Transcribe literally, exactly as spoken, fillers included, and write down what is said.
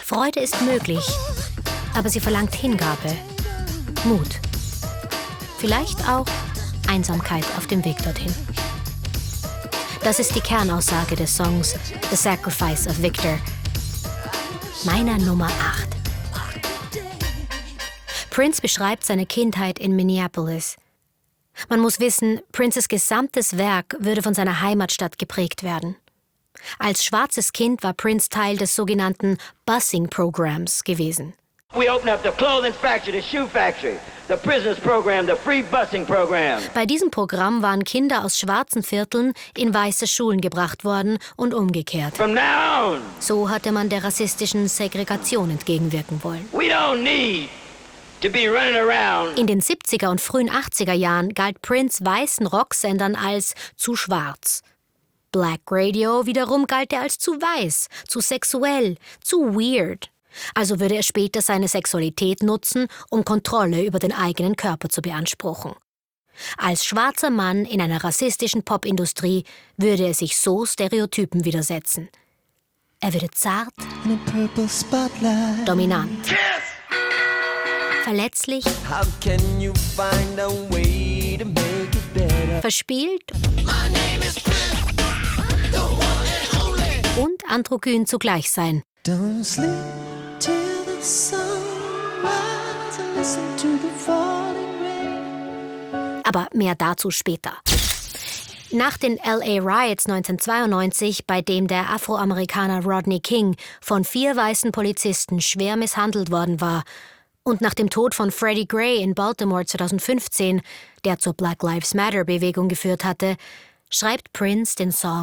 Freude ist möglich, aber sie verlangt Hingabe, Mut. Vielleicht auch Einsamkeit auf dem Weg dorthin. Das ist die Kernaussage des Songs The Sacrifice of Victor, meiner Nummer acht. Prince beschreibt seine Kindheit in Minneapolis. Man muss wissen, Princes gesamtes Werk würde von seiner Heimatstadt geprägt werden. Als schwarzes Kind war Prince Teil des sogenannten Busing-Programms gewesen. We opened up the clothing factory, the shoe factory, the prisoners program, the free busing program. Bei diesem Programm waren Kinder aus schwarzen Vierteln in weiße Schulen gebracht worden und umgekehrt. From now on, So hatte man der rassistischen Segregation entgegenwirken wollen. we don't need to be running around. In den siebziger und frühen achtziger Jahren galt Prince weißen Rocksendern als zu schwarz. Black Radio wiederum galt er als zu weiß, zu sexuell, zu weird. Also würde er später seine Sexualität nutzen, um Kontrolle über den eigenen Körper zu beanspruchen. Als schwarzer Mann in einer rassistischen Popindustrie würde er sich so Stereotypen widersetzen. Er würde zart, dominant, verletzlich, How can you find a way to make it better? verspielt und androgyn zugleich sein. Don't sleep till the sun rises and listen to the falling rain. Aber mehr dazu später. Nach den L A Riots neunzehnhundertzweiundneunzig, bei dem der Afroamerikaner Rodney King von vier weißen Polizisten schwer misshandelt worden war, und nach dem Tod von Freddie Gray in Baltimore zweitausendfünfzehn, der zur Black Lives Matter-Bewegung geführt hatte, schreibt Prince den Song